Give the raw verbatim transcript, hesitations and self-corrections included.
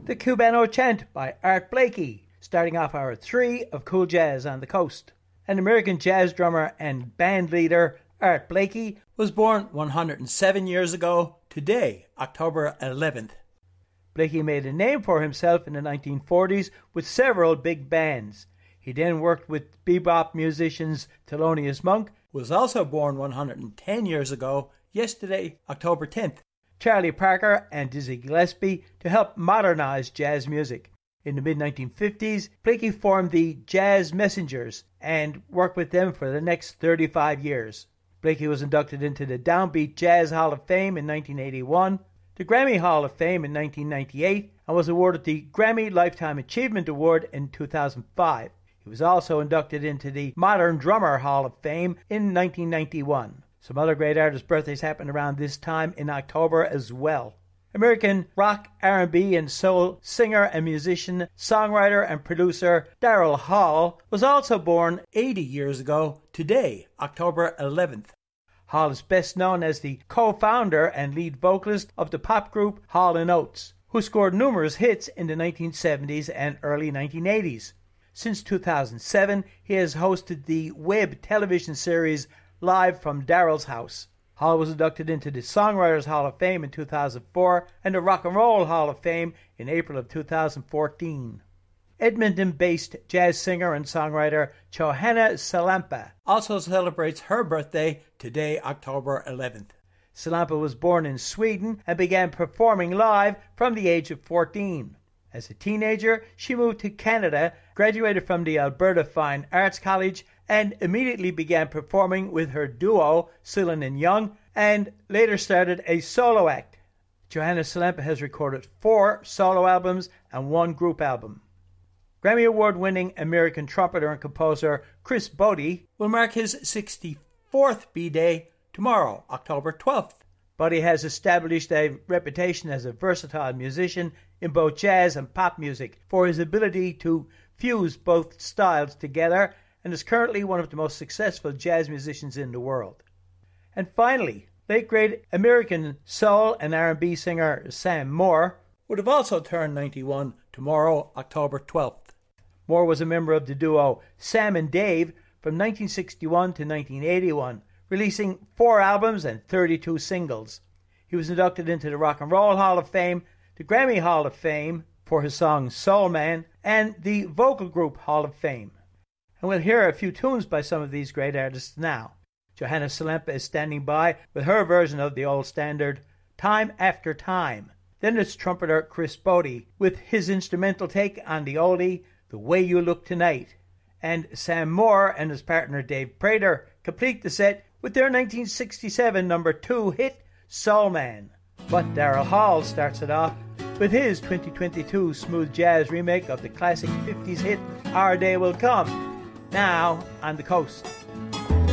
The Cubano Chant by Art Blakey, starting off hour three of Cool Jazz on the Coast. An American jazz drummer and band leader, Art Blakey, was born one hundred seven years ago today, October eleventh. Blakey made a name for himself in the nineteen forties with several big bands. He then worked with bebop musicians Thelonious Monk, who was also born one hundred ten years ago, yesterday, October tenth, Charlie Parker and Dizzy Gillespie to help modernize jazz music. In the mid nineteen fifties, Blakey formed the Jazz Messengers and worked with them for the next thirty-five years. Blakey was inducted into the Downbeat Jazz Hall of Fame in nineteen eighty-one, the Grammy Hall of Fame in nineteen ninety-eight, and was awarded the Grammy Lifetime Achievement Award in two thousand five. He was also inducted into the Modern Drummer Hall of Fame in nineteen ninety-one. Some other great artists' birthdays happened around this time in October as well. American rock, R and B, and soul singer and musician, songwriter and producer Daryl Hall was also born eighty years ago today, October eleventh. Hall is best known as the co-founder and lead vocalist of the pop group Hall and Oates, who scored numerous hits in the nineteen seventies and early nineteen eighties. Since two thousand seven, he has hosted the web television series Live from Daryl's House. Hall was inducted into the Songwriters Hall of Fame in two thousand four and the Rock and Roll Hall of Fame in April of two thousand fourteen. Edmonton-based jazz singer and songwriter Johanna Salampa also celebrates her birthday today, October eleventh. Salampa was born in Sweden and began performing live from the age of fourteen. As a teenager, she moved to Canada, graduated from the Alberta Fine Arts College, and immediately began performing with her duo, Sullivan and Young, and later started a solo act. Johanna Salampa has recorded four solo albums and one group album. Grammy Award-winning American trumpeter and composer Chris Botti will mark his sixty-fourth B-Day tomorrow, October twelfth. Botti has established a reputation as a versatile musician in both jazz and pop music for his ability to fuse both styles together, and is currently one of the most successful jazz musicians in the world. And finally, late great American soul and R and B singer Sam Moore would have also turned ninety-one tomorrow, October twelfth. Moore was a member of the duo Sam and Dave from nineteen sixty-one to nineteen eighty-one, releasing four albums and thirty-two singles. He was inducted into the Rock and Roll Hall of Fame, the Grammy Hall of Fame for his song Soul Man, and the Vocal Group Hall of Fame. And we'll hear a few tunes by some of these great artists now. Johanna Salampa is standing by with her version of the old standard, Time After Time. Then it's trumpeter Chris Botti with his instrumental take on the oldie, The Way You Look Tonight. And Sam Moore and his partner Dave Prater complete the set with their nineteen sixty-seven number two hit, Soul Man. But Daryl Hall starts it off with his twenty twenty-two smooth jazz remake of the classic fifties hit, Our Day Will Come, now on the Coast.